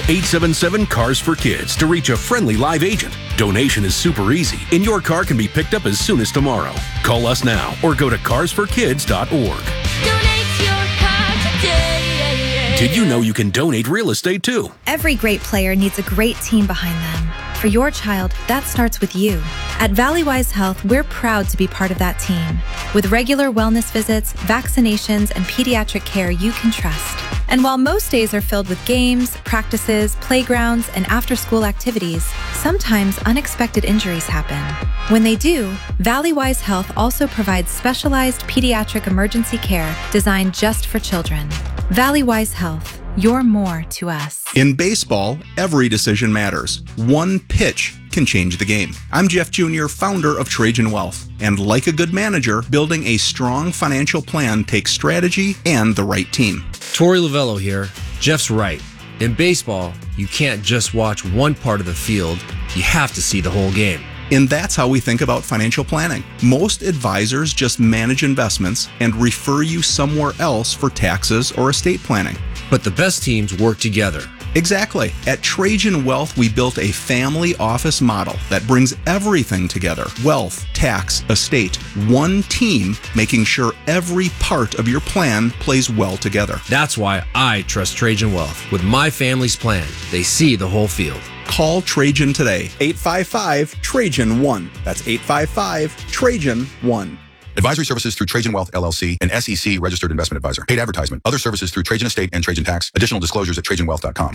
877-CARS-FOR-KIDS to reach a friendly live agent. Donation is super easy, and your car can be picked up as soon as tomorrow. Call us now or go to carsforkids.org. Donate your car today. Did you know you can donate real estate too? Every great player needs a great team behind them. For your child, that starts with you. At Valleywise Health, we're proud to be part of that team. With regular wellness visits, vaccinations, and pediatric care you can trust. And while most days are filled with games, practices, playgrounds, and after-school activities, sometimes unexpected injuries happen. When they do, Valleywise Health also provides specialized pediatric emergency care designed just for children. Valleywise Health, you're more to us. In baseball, every decision matters. One pitch can change the game. I'm Jeff Jr., founder of Trajan Wealth. And like a good manager, building a strong financial plan takes strategy and the right team. Torey Lavello here. Jeff's right. In baseball, you can't just watch one part of the field. You have to see the whole game. And that's how we think about financial planning. Most advisors just manage investments and refer you somewhere else for taxes or estate planning. But the best teams work together. Exactly. At Trajan Wealth, we built a family office model that brings everything together. Wealth, tax, estate, one team, making sure every part of your plan plays well together. That's why I trust Trajan Wealth. With my family's plan, they see the whole field. Call Trajan today. 855-TRAJAN-1. That's 855-TRAJAN-1. Advisory services through Trajan Wealth, LLC, an SEC registered investment advisor. Paid advertisement. Other services through Trajan Estate and Trajan Tax. Additional disclosures at TrajanWealth.com.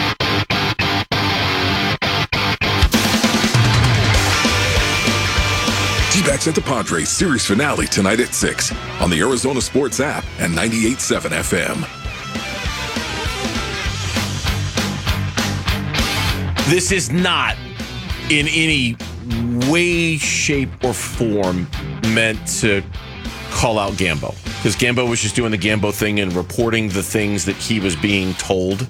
D-backs at the Padres series finale tonight at 6 on the Arizona Sports app and 98.7 FM. This is not in any way, shape, or form meant to call out Gambo, because Gambo was just doing the Gambo thing and reporting the things that he was being told.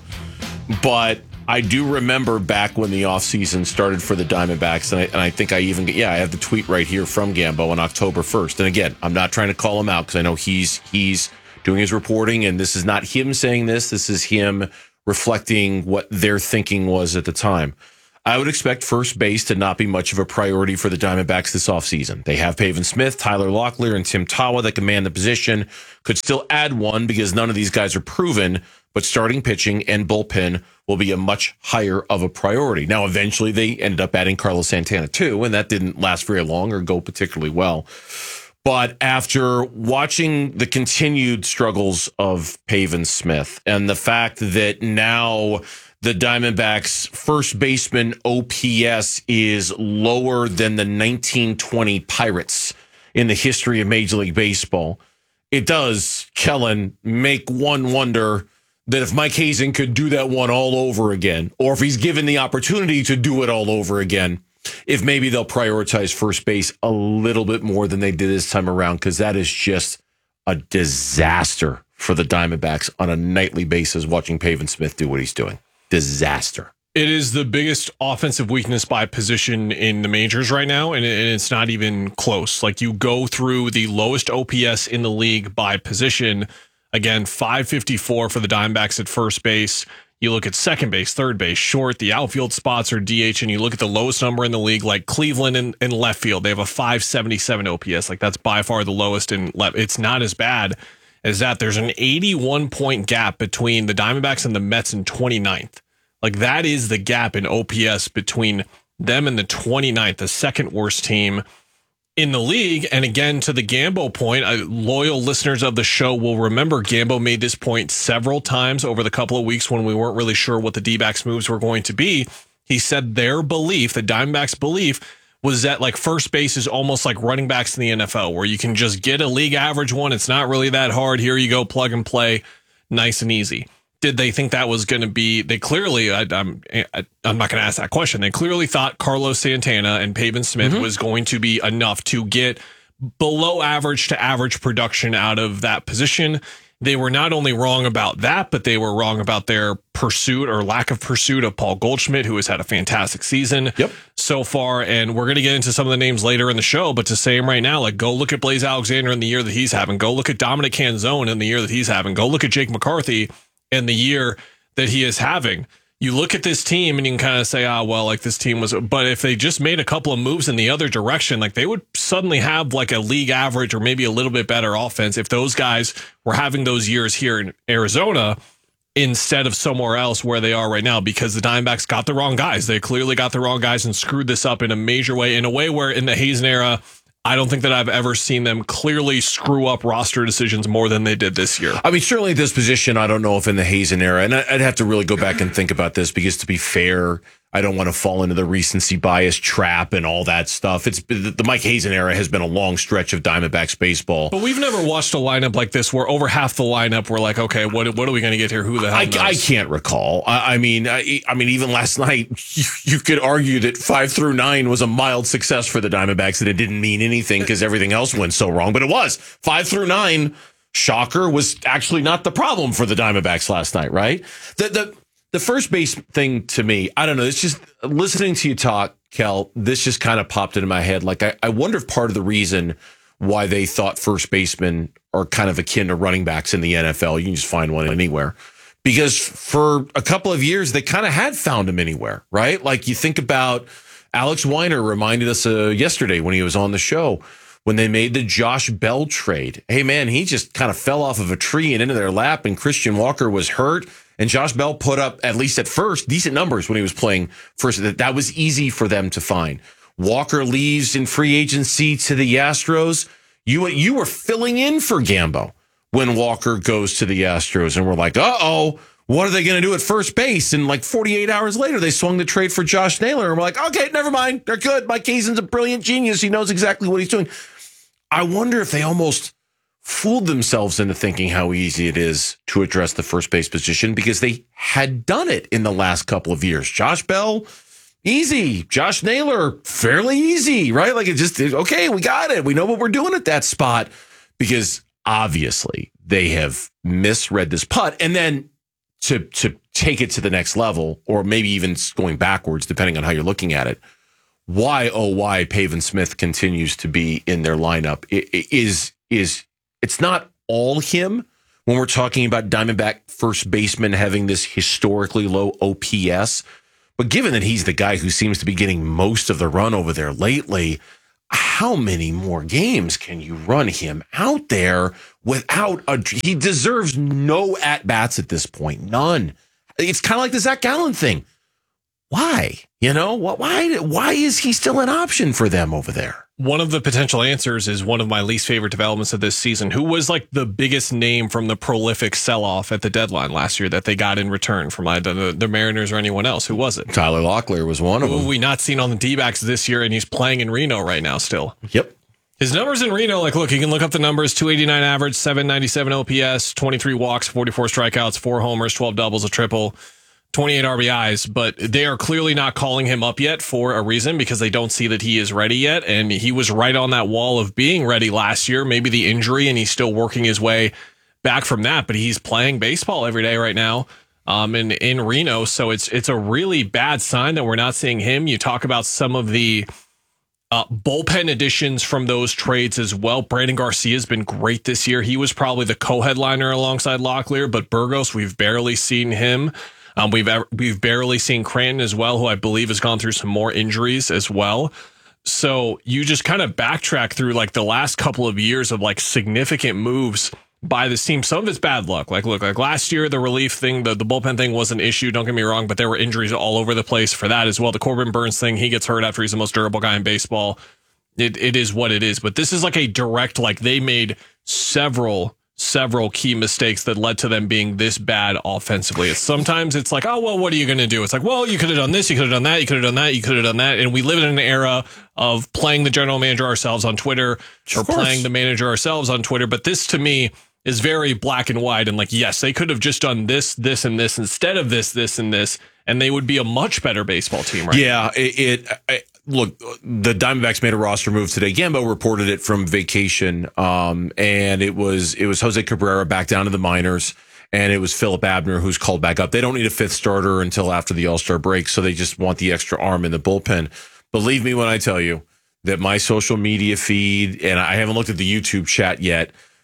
But I do remember back when the offseason started for the Diamondbacks, and I think I have the tweet right here from Gambo on October 1st. And again, I'm not trying to call him out because I know he's doing his reporting, and this is not him saying this. This is him reflecting what their thinking was at the time. I would expect first base to not be much of a priority for the Diamondbacks this offseason. They have Pavin Smith, Tyler Locklear, and Tim Tawa that command the position. Could still add one because none of these guys are proven, but starting pitching and bullpen will be a much higher of a priority. Now, eventually they ended up adding Carlos Santana too, and that didn't last very long or go particularly well. But after watching the continued struggles of Pavin Smith and the fact that now the Diamondbacks' first baseman OPS is lower than the 1920 Pirates in the history of Major League Baseball, it does, Kellen, make one wonder that if Mike Hazen could do that one all over again, or if he's given the opportunity to do it all over again, if maybe they'll prioritize first base a little bit more than they did this time around, because that is just a disaster for the Diamondbacks on a nightly basis watching Pavin Smith do what he's doing. Disaster. It is the biggest offensive weakness by position in the majors right now, and it's not even close. Like, you go through the lowest OPS in the league by position. Again, 554 for the Diamondbacks at first base. You look at second base, third base, short, the outfield spots are DH, and you look at the lowest number in the league, like Cleveland in left field. They have a 577 OPS. Like, that's by far the lowest in left. It's not as bad as that. There's an 81-point gap between the Diamondbacks and the Mets in 29th. Like, that is the gap in OPS between them and the 29th, the second worst team in the league. And again, to the Gambo point, loyal listeners of the show will remember Gambo made this point several times over the couple of weeks when we weren't really sure what the D-backs moves were going to be. He said their belief, the Diamondbacks' belief, was that like first base is almost like running backs in the NFL, where you can just get a league average one. It's not really that hard. Here you go, plug and play, nice and easy. Did they think that was going to be? They clearly, I'm not going to ask that question. They clearly thought Carlos Santana and Pavin Smith was going to be enough to get below average to average production out of that position. They were not only wrong about that, but they were wrong about their pursuit or lack of pursuit of Paul Goldschmidt, who has had a fantastic season so far. And we're going to get into some of the names later in the show, but to say him right now, like, go look at Blaze Alexander in the year that he's having. Go look at Dominic Canzone in the year that he's having. Go look at Jake McCarthy in the year that he is having. you look at this team and you can kind of say, well, like this team was, but if they just made a couple of moves in the other direction, like they would suddenly have like a league average or maybe a little bit better offense if those guys were having those years here in Arizona instead of somewhere else where they are right now, because the Diamondbacks got the wrong guys. They clearly got the wrong guys and screwed this up in a major way, in a way where in the Hazen era, I don't think that I've ever seen them clearly screw up roster decisions more than they did this year. I mean, certainly at this position, I don't know if in the Hazen era, and I'd have to really go back and think about this, because to be fair, I don't want to fall into the recency bias trap and all that stuff. It's the Mike Hazen era has been a long stretch of Diamondbacks baseball. But we've never watched a lineup like this where over half the lineup we're like, okay, what are we going to get here? Who the hell knows? I can't recall. I mean, even last night, you could argue that 5 through 9 was a mild success for the Diamondbacks, and it didn't mean anything because everything else went so wrong. But it was 5 through 9. Shocker, was actually not the problem for the Diamondbacks last night, right? The first base thing to me, I don't know. It's just listening to you talk, Kel, this just kind of popped into my head. Like, I wonder if part of the reason why they thought first basemen are kind of akin to running backs in the NFL, you can just find one anywhere. Because for a couple of years, they kind of had found him anywhere, right? Like, you think about Alex Weiner reminded us yesterday when he was on the show, when they made the Josh Bell trade. Hey, man, he just kind of fell off of a tree and into their lap, and Christian Walker was hurt. And Josh Bell put up, at least at first, decent numbers when he was playing first. That was easy for them to find. Walker leaves in free agency to the Astros. You were filling in for Gambo when Walker goes to the Astros. And we're like, uh-oh, what are they going to do at first base? And like 48 hours later, they swung the trade for Josh Naylor. And we're like, okay, never mind. They're good. Mike Hazen's a brilliant genius. He knows exactly what he's doing. I wonder if they almost fooled themselves into thinking how easy it is to address the first base position, because they had done it in the last couple of years. Josh Bell, easy. Josh Naylor, fairly easy, right? Like, it just, okay, we got it. We know what we're doing at that spot, because obviously they have misread this putt. And then to take it to the next level, or maybe even going backwards, depending on how you're looking at it, why Pavin Smith continues to be in their lineup is it's not all him when we're talking about Diamondback first baseman having this historically low OPS. But given that he's the guy who seems to be getting most of the run over there lately, how many more games can you run him out there without he deserves no at-bats at this point. None. It's kind of like the Zach Gallen thing. Why? You know, why is he still an option for them over there? One of the potential answers is one of my least favorite developments of this season. Who was like the biggest name from the prolific sell-off at the deadline last year that they got in return from the Mariners or anyone else? Who was it? Tyler Locklear was one of them. Who we not seen on the D-backs this year, and he's playing in Reno right now still. Yep. His numbers in Reno, like, look, you can look up the numbers: 289 average, 797 OPS, 23 walks, 44 strikeouts, 4 homers, 12 doubles, a triple, 28 RBIs, but they are clearly not calling him up yet for a reason, because they don't see that he is ready yet. And he was right on that wall of being ready last year, maybe the injury, and he's still working his way back from that, but he's playing baseball every day right now in Reno. So it's a really bad sign that we're not seeing him. You talk about some of the bullpen additions from those trades as well. Brandon Garcia has been great this year. He was probably the co-headliner alongside Locklear, but Burgos, we've barely seen him. We've barely seen Cranton as well, who I believe has gone through some more injuries as well. So you just kind of backtrack through like the last couple of years of like significant moves by this team. Some of it's bad luck. Like, look, like last year, the relief thing, the bullpen thing was an issue. Don't get me wrong, but there were injuries all over the place for that as well. The Corbin Burns thing, he gets hurt after he's the most durable guy in baseball. It is what it is. But this is like a direct, like they made several key mistakes that led to them being this bad offensively. Sometimes it's like, oh, well, what are you going to do? It's like, well, you could have done this, you could have done that, you could have done that, you could have done that. And we live in an era of playing the general manager ourselves on Twitter or playing the manager ourselves on Twitter. But this to me is very black and white. And like, yes, they could have just done this, this, and this instead of this, this, and this, and they would be a much better baseball team right now. Look, the Diamondbacks made a roster move today. Gambo reported it from vacation, and it was Jose Cabrera back down to the minors, and it was Philip Abner who's called back up. They don't need a fifth starter until after the All-Star break, so they just want the extra arm in the bullpen. Believe me when I tell you that my social media feed, and I haven't looked at the YouTube chat yet,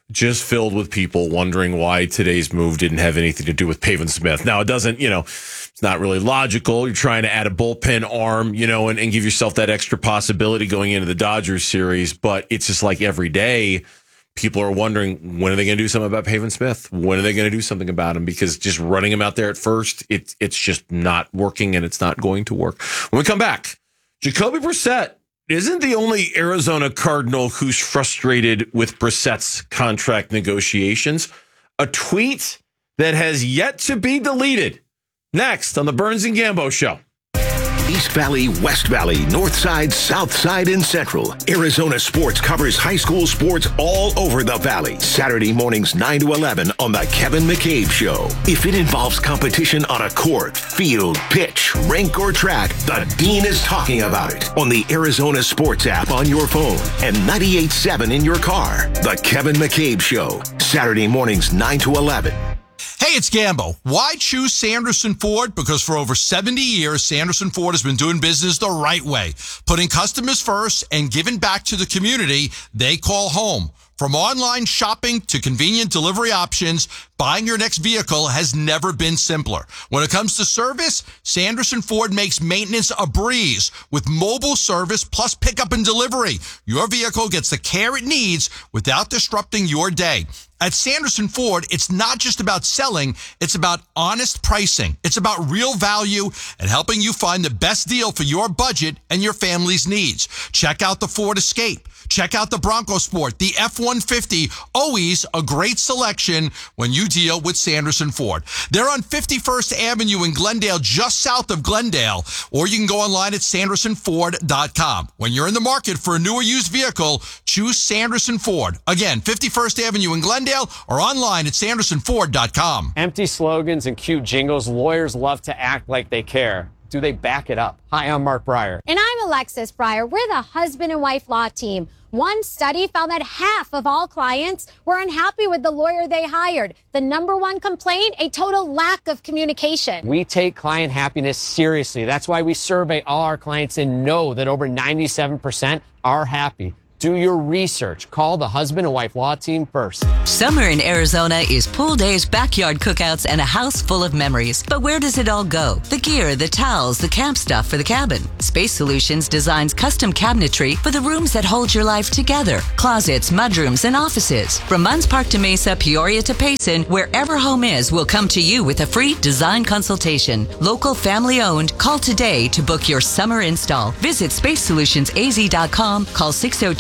just filled with people wondering why today's move didn't have anything to do with Pavin Smith. Now, it doesn't, it's not really logical. You're trying to add a bullpen arm, and give yourself that extra possibility going into the Dodgers series. But it's just like every day, people are wondering, when are they going to do something about Pavin Smith? When are they going to do something about him? Because just running him out there at first, it's just not working, and it's not going to work. When we come back, Jacoby Brissett isn't the only Arizona Cardinal who's frustrated with Brissett's contract negotiations. A tweet that has yet to be deleted. Next on the Burns and Gambo Show. East Valley, West Valley, North Side, South Side, and Central. Arizona Sports covers high school sports all over the Valley. Saturday mornings 9 to 11 on the Kevin McCabe Show. If it involves competition on a court, field, pitch, rink, or track, the Dean is talking about it on the Arizona Sports app on your phone and 98.7 in your car. The Kevin McCabe Show. Saturday mornings 9 to 11. Hey, it's Gambo. Why choose Sanderson Ford? Because for over 70 years, Sanderson Ford has been doing business the right way, putting customers first and giving back to the community they call home. From online shopping to convenient delivery options, buying your next vehicle has never been simpler. When it comes to service, Sanderson Ford makes maintenance a breeze with mobile service plus pickup and delivery. Your vehicle gets the care it needs without disrupting your day. At Sanderson Ford, it's not just about selling, it's about honest pricing. It's about real value and helping you find the best deal for your budget and your family's needs. Check out the Ford Escape. Check out the Bronco Sport, the F-150, always a great selection when you deal with Sanderson Ford. They're on 51st Avenue in Glendale, just south of Glendale, or you can go online at sandersonford.com. When you're in the market for a new or used vehicle, choose Sanderson Ford. Again, 51st Avenue in Glendale or online at sandersonford.com. Empty slogans and cute jingles, lawyers love to act like they care. Do they back it up? Hi, I'm Mark Breyer. And I'm Alexis Breyer. We're the husband and wife law team. One study found that half of all clients were unhappy with the lawyer they hired. The number one complaint, a total lack of communication. We take client happiness seriously. That's why we survey all our clients and know that over 97% are happy. Do your research. Call the husband and wife law team first. Summer in Arizona is pool days, backyard cookouts, and a house full of memories. But where does it all go? The gear, the towels, the camp stuff for the cabin. Space Solutions designs custom cabinetry for the rooms that hold your life together. Closets, mudrooms, and offices. From Munns Park to Mesa, Peoria to Payson, wherever home is, will come to you with a free design consultation. Local, family owned. Call today to book your summer install. Visit spacesolutionsaz.com. Call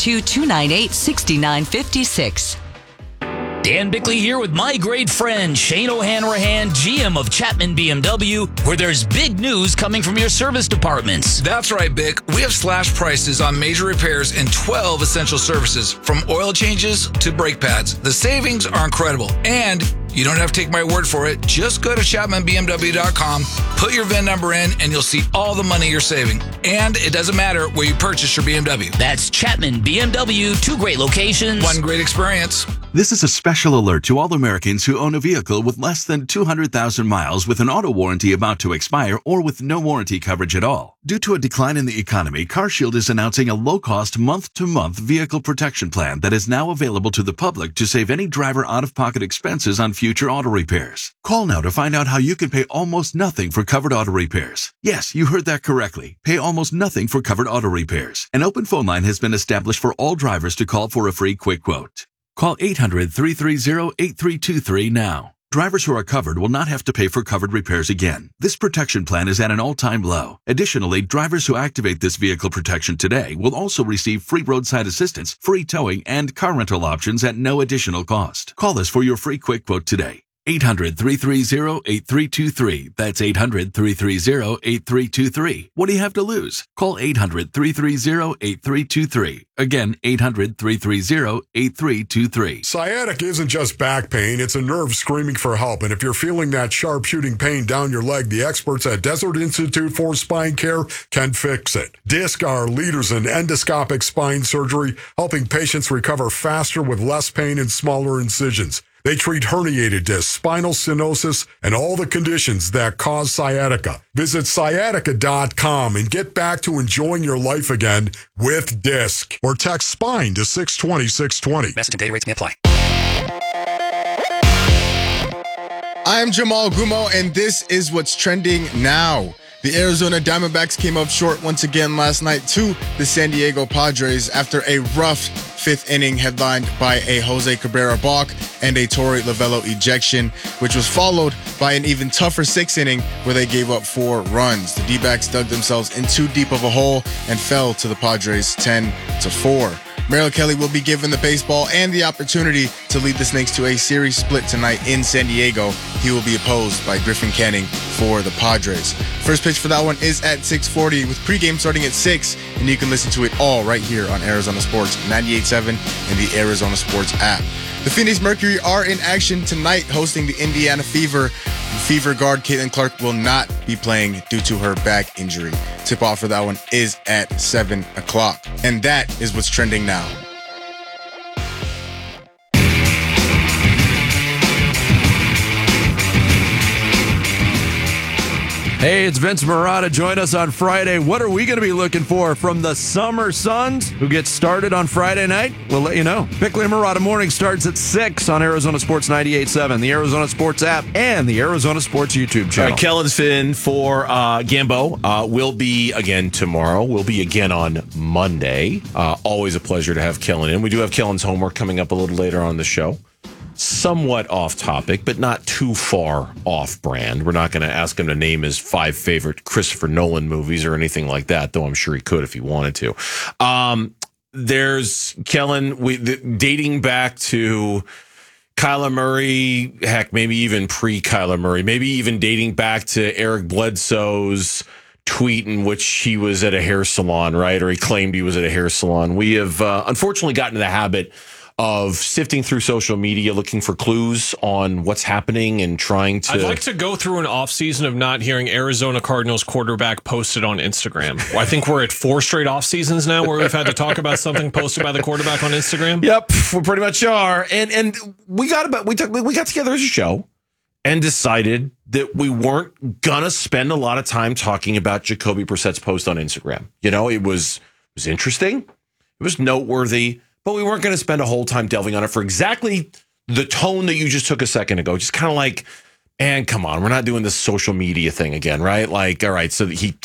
602-298-6956. Dan Bickley here with my great friend Shane O'Hanrahan, GM of Chapman BMW, where there's big news coming from your service departments. That's right, Bick. We have slashed prices on major repairs and 12 essential services, from oil changes to brake pads. The savings are incredible, and you don't have to take my word for it. Just go to ChapmanBMW.com, put your VIN number in, and you'll see all the money you're saving. And it doesn't matter where you purchase your BMW. That's Chapman BMW, 2 great locations, 1 great experience. This is a special alert to all Americans who own a vehicle with less than 200,000 miles with an auto warranty about to expire or with no warranty coverage at all. Due to a decline in the economy, CarShield is announcing a low-cost month-to-month vehicle protection plan that is now available to the public to save any driver out-of-pocket expenses on future auto repairs. Call now to find out how you can pay almost nothing for covered auto repairs. Yes, you heard that correctly. Pay almost nothing for covered auto repairs. An open phone line has been established for all drivers to call for a free quick quote. Call 800-330-8323 now. Drivers who are covered will not have to pay for covered repairs again. This protection plan is at an all-time low. Additionally, drivers who activate this vehicle protection today will also receive free roadside assistance, free towing, and car rental options at no additional cost. Call us for your free quick quote today. 800-330-8323. That's 800-330-8323. What do you have to lose? Call 800-330-8323. Again, 800-330-8323. Sciatica isn't just back pain, it's a nerve screaming for help. And if you're feeling that sharp shooting pain down your leg, the experts at Desert Institute for Spine Care can fix it. DISC are leaders in endoscopic spine surgery, helping patients recover faster with less pain and smaller incisions. They treat herniated discs, spinal stenosis, and all the conditions that cause sciatica. Visit sciatica.com and get back to enjoying your life again with DISC. Or text SPINE to 620-620. Message and data rates may apply. I'm Jamal Gumo, and this is what's trending now. The Arizona Diamondbacks came up short once again last night to the San Diego Padres after a rough fifth inning headlined by a Jose Cabrera balk and a Torey Lovello ejection, which was followed by an even tougher sixth inning where they gave up 4 runs. The D-backs dug themselves in too deep of a hole and fell to the Padres 10-4. Merrill Kelly will be given the baseball and the opportunity to lead the Snakes to a series split tonight in San Diego. He will be opposed by Griffin Canning for the Padres. First pitch for that one is at 6:40 with pregame starting at 6, and you can listen to it all right here on Arizona Sports 98.7 and the Arizona Sports app. The Phoenix Mercury are in action tonight hosting the Indiana Fever. Fever guard Caitlin Clark will not be playing due to her back injury. Tip-off for that one is at 7 o'clock. And that is what's trending now. Hey, it's Vince Marotta. Join us on Friday. What are we going to be looking for from the Summer Suns, who get started on Friday night? We'll let you know. Bickley and Marotta Morning starts at 6 on Arizona Sports 98.7, the Arizona Sports app, and the Arizona Sports YouTube channel. All right, Kellen's Finn for Gambo. Will be again tomorrow. We'll be again on Monday. Always a pleasure to have Kellen in. We do have Kellen's homework coming up a little later on the show. Somewhat off topic, but not too far off brand. We're not going to ask him to name his 5 favorite Christopher Nolan movies or anything like that, though I'm sure he could if he wanted to. There's Kellen, dating back to Kyler Murray, heck, maybe even pre-Kyler Murray, maybe even dating back to Eric Bledsoe's tweet in which he was at a hair salon, right? Or he claimed he was at a hair salon. We have unfortunately gotten into the habit of sifting through social media, looking for clues on what's happening and trying to... I'd like to go through an offseason of not hearing Arizona Cardinals quarterback posted on Instagram. I think we're at 4 straight off seasons now where we've had to talk about something posted by the quarterback on Instagram. Yep, we pretty much are. And we got together as a show and decided that we weren't gonna spend a lot of time talking about Jacoby Brissett's post on Instagram. You know, it was interesting, it was noteworthy, but we weren't going to spend a whole time delving on it for exactly the tone that you just took a second ago. Just kind of like, and come on, we're not doing this social media thing again, right? Like, all right, so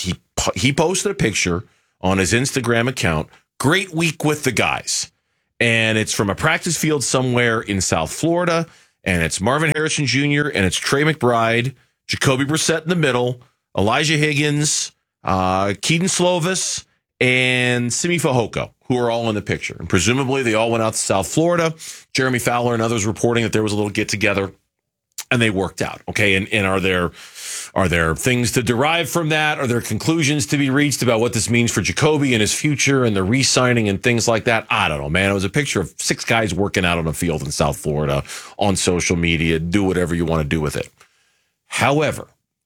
he posted a picture on his Instagram account. Great week with the guys. And it's from a practice field somewhere in South Florida. And it's Marvin Harrison Jr. and it's Trey McBride, Jacoby Brissett in the middle, Elijah Higgins, Keaton Slovis, and Simi Fehoko, who are all in the picture. And presumably they all went out to South Florida. Jeremy Fowler and others reporting that there was a little get-together, and they worked out. Okay, and are there things to derive from that? Are there conclusions to be reached about what this means for Jacoby and his future and the re-signing and things like that? I don't know, man. It was a picture of 6 guys working out on a field in South Florida on social media. Do whatever you want to do with it. However,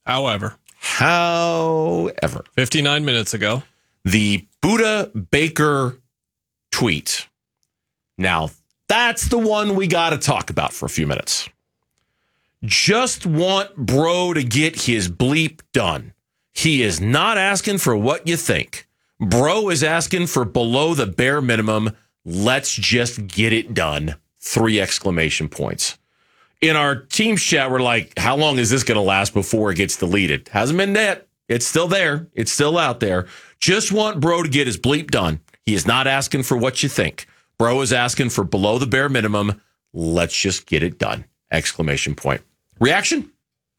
59 minutes ago, the Buda Baker tweet. Now, that's the one we got to talk about for a few minutes. Just want bro to get his bleep done. He is not asking for what you think. Bro is asking for below the bare minimum. Let's just get it done. 3 exclamation points. In our Teams chat, we're like, how long is this going to last before it gets deleted? Hasn't been that. It's still there. It's still out there. Just want bro to get his bleep done. He is not asking for what you think. Bro is asking for below the bare minimum. Let's just get it done. Exclamation point. Reaction?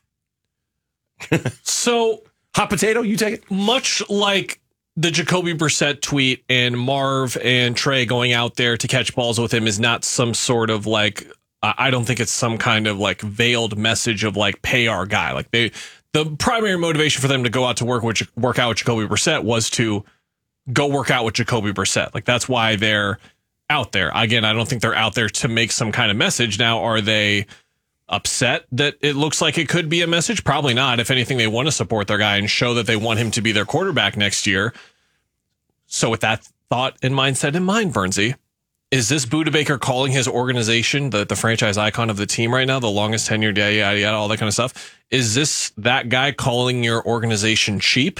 So, hot potato, you take it? Much like the Jacoby Brissett tweet and Marv and Trey going out there to catch balls with him is not some sort of like, I don't think it's some kind of like veiled message of like pay our guy. Like the primary motivation for them to go out to work out with Jacoby Brissett was to go work out with Jacoby Brissett. Like that's why they're out there. Again, I don't think they're out there to make some kind of message. Now, are they upset that it looks like it could be a message? Probably not. If anything, they want to support their guy and show that they want him to be their quarterback next year. So with that thought and mindset in mind, Bernsey, is this Buda Baker calling his organization, the franchise icon of the team right now, the longest tenured, yada, yada, all that kind of stuff? Is this that guy calling your organization cheap?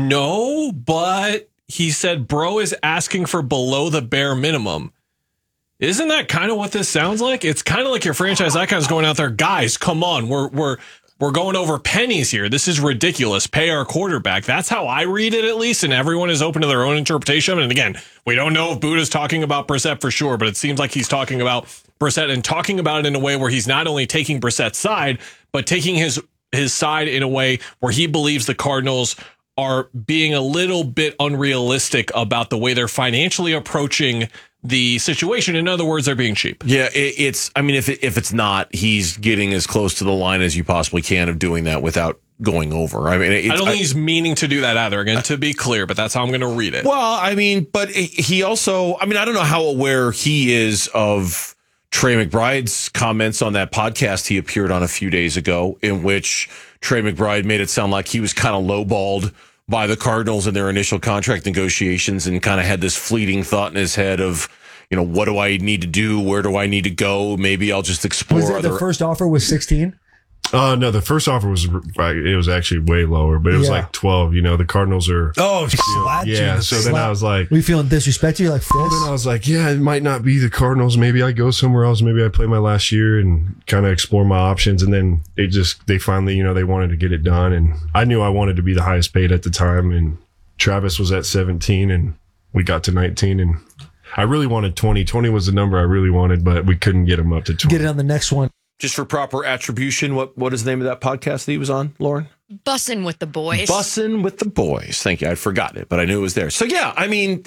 No, but he said bro is asking for below the bare minimum. Isn't that kind of what this sounds like? It's kind of like your franchise icons going out there, guys, come on, we're going over pennies here. This is ridiculous. Pay our quarterback. That's how I read it, at least, and everyone is open to their own interpretation. And again, we don't know if Buddha's talking about Brissett for sure, but it seems like he's talking about Brissett and talking about it in a way where he's not only taking Brissett's side, but taking his side in a way where he believes the Cardinals are being a little bit unrealistic about the way they're financially approaching the situation. In other words, they're being cheap. Yeah, I mean, if it's not, he's getting as close to the line as you possibly can of doing that without going over. I mean, I don't think he's meaning to do that either, again, to be clear, but that's how I'm going to read it. Well, I mean, but he also, I mean, I don't know how aware he is of Trey McBride's comments on that podcast he appeared on a few days ago, in which Trey McBride made it sound like he was kind of lowballed by the Cardinals in their initial contract negotiations and kind of had this fleeting thought in his head of, you know, what do I need to do? Where do I need to go? Maybe I'll just explore. Was it the first offer was 16? No, the first offer was actually way lower, but it was like 12. You know, the Cardinals are. Oh, yeah. So then I was like, "We feeling disrespected?" You're like, well, then I was like, yeah, it might not be the Cardinals. Maybe I go somewhere else. Maybe I play my last year and kind of explore my options. And then they finally, you know, they wanted to get it done, and I knew I wanted to be the highest paid at the time. And Travis was at 17, and we got to 19, and I really wanted 20. 20 was the number I really wanted, but we couldn't get him up to 20. Get it on the next one. Just for proper attribution, what is the name of that podcast that he was on, Lauren? Bussin' with the Boys. Bussin' with the Boys. Thank you. I'd forgotten it, but I knew it was there. So, yeah, I mean,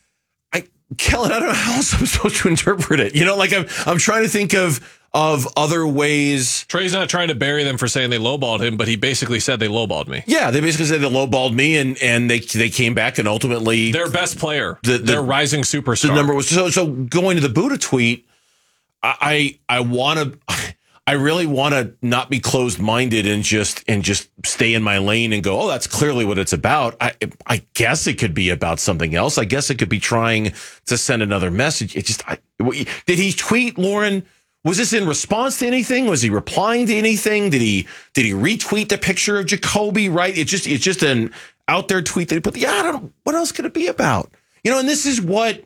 Kellen, I don't know how else I'm supposed to interpret it. You know, like I'm trying to think of other ways. Trey's not trying to bury them for saying they lowballed him, but he basically said they lowballed me. Yeah, they basically said they lowballed me, and they came back and ultimately their best player, their rising superstar. The number was so going to the Buddha tweet. I really want to not be closed-minded and just stay in my lane and go, oh, that's clearly what it's about. I guess it could be about something else. I guess it could be trying to send another message. Did he tweet, Lauren? Was this in response to anything? Was he replying to anything? Did he retweet the picture of Jacoby? Right? It's just an out there tweet that he put. Yeah, I don't know. What else could it be about? You know, and this is what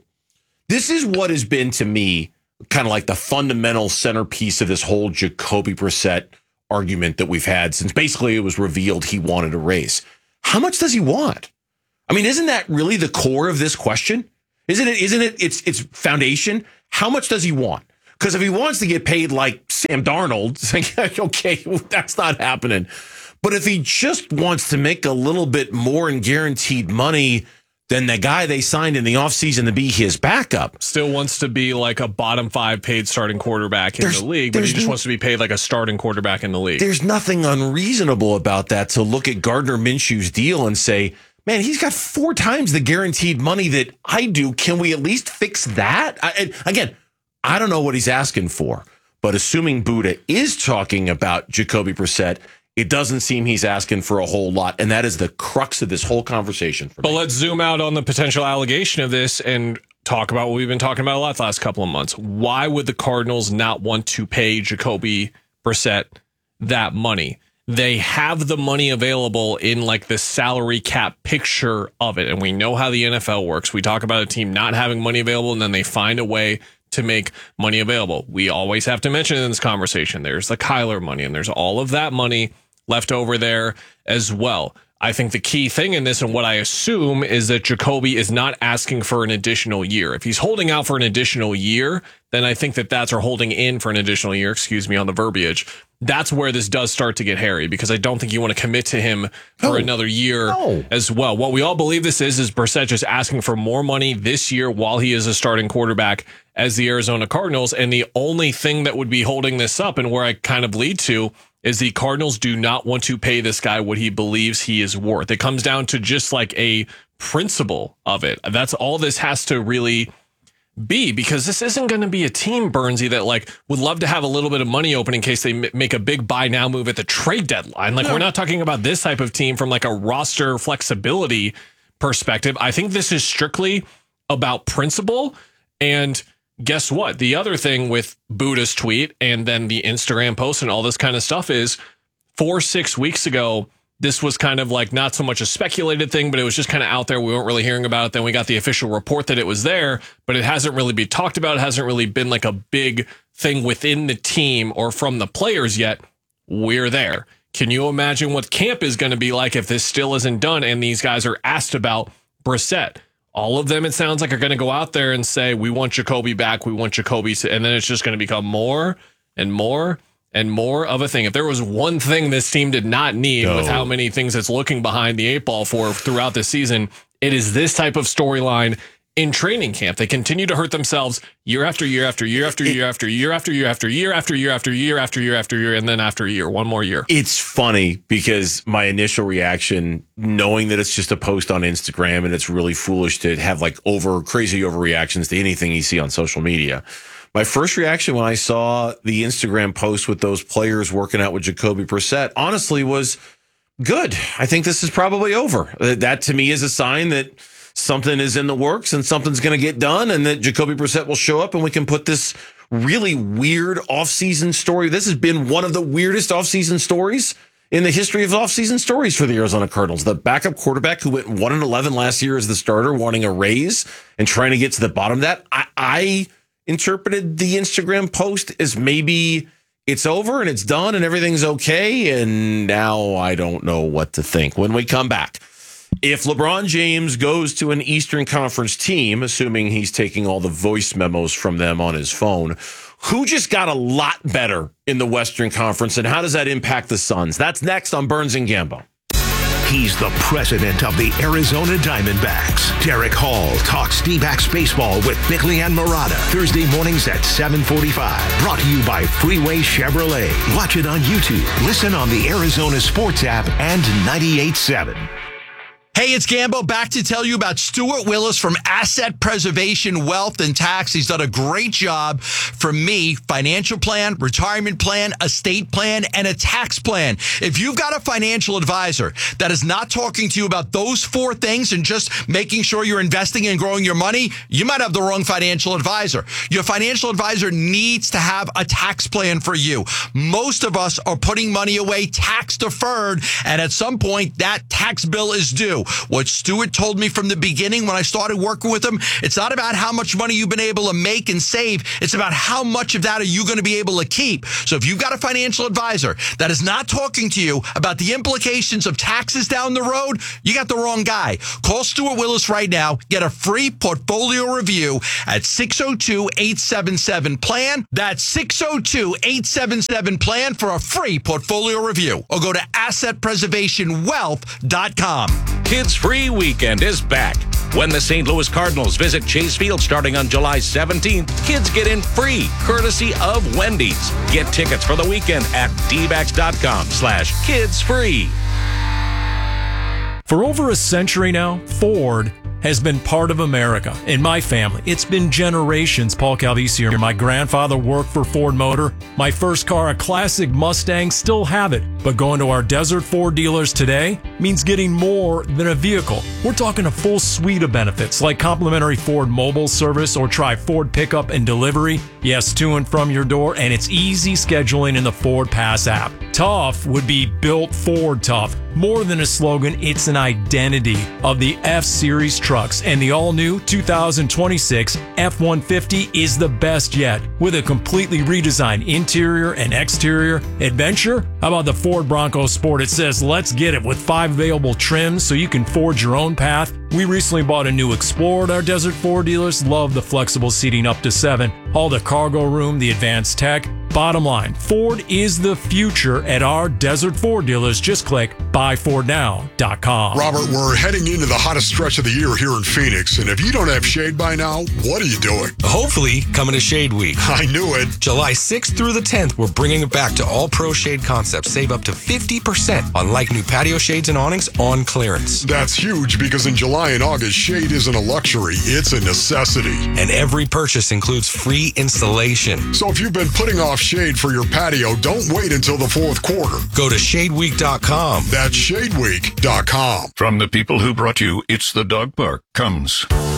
has been to me kind of like the fundamental centerpiece of this whole Jacoby Brissett argument that we've had since basically it was revealed he wanted a raise. How much does he want? I mean, isn't that really the core of this question? Isn't it its foundation? How much does he want? Because if he wants to get paid like Sam Darnold, it's like, okay, that's not happening. But if he just wants to make a little bit more in guaranteed money than the guy they signed in the offseason to be his backup. Still wants to be like a bottom 5 paid starting quarterback in the league, but he just wants to be paid like a starting quarterback in the league. There's nothing unreasonable about that to look at Gardner Minshew's deal and say, man, he's got 4 times the guaranteed money that I do. Can we at least fix that? Again, I don't know what he's asking for, but assuming Buddha is talking about Jacoby Brissett, it doesn't seem he's asking for a whole lot, and that is the crux of this whole conversation for me. But let's zoom out on the potential allegation of this and talk about what we've been talking about a lot the last couple of months. Why would the Cardinals not want to pay Jacoby Brissett that money? They have the money available in like the salary cap picture of it, and we know how the NFL works. We talk about a team not having money available, and then they find a way to make money available. We always have to mention in this conversation, there's the Kyler money, and there's all of that money left over there as well. I think the key thing in this, and what I assume, is that Jacoby is not asking for an additional year. If he's holding out for an additional year, then I think that's or holding in for an additional year, excuse me on the verbiage. That's where this does start to get hairy, because I don't think you want to commit to him for another year as well. What we all believe this is Brissett just asking for more money this year while he is a starting quarterback as the Arizona Cardinals. And the only thing that would be holding this up, and where I kind of lead to, is the Cardinals do not want to pay this guy what he believes he is worth. It comes down to just like a principle of it. That's all this has to really be, because this isn't going to be a team, Burnsy, that like would love to have a little bit of money open in case they make a big buy now move at the trade deadline. Like, we're not talking about this type of team from like a roster flexibility perspective. I think this is strictly about principle. And guess what? The other thing with Buddha's tweet and then the Instagram post and all this kind of stuff is 4-6 weeks ago, this was kind of like not so much a speculated thing, but it was just kind of out there. We weren't really hearing about it. Then we got the official report that it was there, but it hasn't really been talked about. It hasn't really been like a big thing within the team or from the players yet. We're there. Can you imagine what camp is going to be like if this still isn't done and these guys are asked about Brissett? All of them, it sounds like, are going to go out there and say, we want Jacoby back. We want Jacoby. And then it's just going to become more and more and more of a thing. If there was one thing this team did not need with how many things it's looking behind the 8 ball for throughout this season, it is this type of storyline in training camp. They continue to hurt themselves year after year after year after year after year after year after year after year after year after year after year, and then after a year, one more year. It's funny because my initial reaction, knowing that it's just a post on Instagram and it's really foolish to have like crazy overreactions to anything you see on social media. My first reaction when I saw the Instagram post with those players working out with Jacoby Brissett, honestly, was good. I think this is probably over. That to me is a sign that something is in the works and something's going to get done, and that Jacoby Brissett will show up and we can put this really weird offseason story. This has been one of the weirdest offseason stories in the history of offseason stories for the Arizona Cardinals. The backup quarterback who went 1-11 last year as the starter, wanting a raise and trying to get to the bottom of that. I interpreted the Instagram post as maybe it's over and it's done and everything's okay. And now I don't know what to think. When we come back, if LeBron James goes to an Eastern Conference team, assuming he's taking all the voice memos from them on his phone, who just got a lot better in the Western Conference, and how does that impact the Suns? That's next on Burns and Gambo. He's the president of the Arizona Diamondbacks. Derek Hall talks D-backs baseball with Bickley and Murata. Thursday mornings at 7:45. Brought to you by Freeway Chevrolet. Watch it on YouTube. Listen on the Arizona Sports app and 98.7. Hey, it's Gambo, back to tell you about Stuart Willis from Asset Preservation Wealth and Tax. He's done a great job for me. Financial plan, retirement plan, estate plan, and a tax plan. If you've got a financial advisor that is not talking to you about those 4 things and just making sure you're investing and growing your money, you might have the wrong financial advisor. Your financial advisor needs to have a tax plan for you. Most of us are putting money away tax deferred, and at some point that tax bill is due. What Stuart told me from the beginning when I started working with him, it's not about how much money you've been able to make and save. It's about how much of that are you going to be able to keep. So if you've got a financial advisor that is not talking to you about the implications of taxes down the road, you got the wrong guy. Call Stuart Willis right now. Get a free portfolio review at 602-877-PLAN. That's 602-877-PLAN for a free portfolio review. Or go to assetpreservationwealth.com. Kids Free Weekend is back. When the St. Louis Cardinals visit Chase Field starting on July 17th, kids get in free, courtesy of Wendy's. Get tickets for the weekend at dbacks.com/kidsfree. For over a century now, Ford has been part of America. In my family, it's been generations. Paul Calvisi here. My grandfather worked for Ford Motor. My first car, a classic Mustang, still have it. But going to our Desert Ford dealers today means getting more than a vehicle. We're talking a full suite of benefits like complimentary Ford mobile service, or try Ford pickup and delivery. Yes, to and from your door, and it's easy scheduling in the Ford Pass app. Tough would be built Ford tough. More than a slogan, it's an identity of the F-Series trucks, and the all-new 2026 F-150 is the best yet. With a completely redesigned interior and exterior. Adventure? How about the Ford Bronco Sport? It says, let's get it, with 5 available trims so you can forge your own path. We recently bought a new Explorer at our Desert Ford dealers. Love the flexible seating up to 7. All the cargo room, the advanced tech. Bottom line, Ford is the future at our Desert Ford dealers. Just click buyfordnow.com. Robert, we're heading into the hottest stretch of the year here in Phoenix, and if you don't have shade by now, what are you doing? Hopefully, coming to Shade Week. I knew it. July 6th through the 10th, we're bringing it back to all Pro Shade concepts. Save up to 50% on like new patio shades and awnings on clearance. That's huge, because in July and August, shade isn't a luxury, it's a necessity. And every purchase includes free installation. So if you've been putting off shade for your patio, don't wait until the 4th quarter. Go to shadeweek.com. That's shadeweek.com. From the people who brought you It's the Dog Park comes